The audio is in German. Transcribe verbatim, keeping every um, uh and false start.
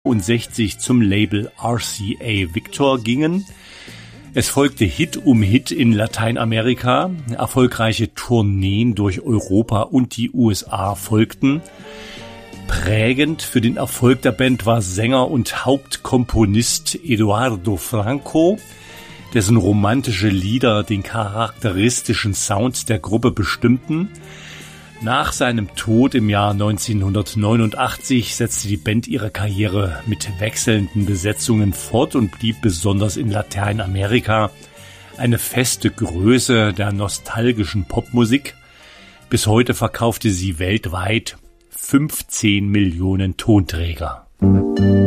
sechzig zum Label R C A Victor gingen. Es folgte Hit um Hit in Lateinamerika, erfolgreiche Tourneen durch Europa und die U S A folgten. Prägend für den Erfolg der Band war Sänger und Hauptkomponist Eduardo Franco, dessen romantische Lieder den charakteristischen Sound der Gruppe bestimmten. Nach seinem Tod im Jahr neunzehnhundertneunundachtzig setzte die Band ihre Karriere mit wechselnden Besetzungen fort und blieb besonders in Lateinamerika eine feste Größe der nostalgischen Popmusik. Bis heute verkaufte sie weltweit fünfzehn Millionen Tonträger.